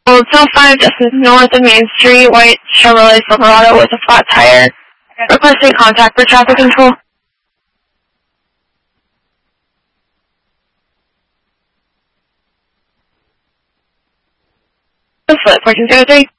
Old South 5, just north of Main Street, white Chevrolet Silverado with a flat tire. Requesting contact for traffic control. Split 1403.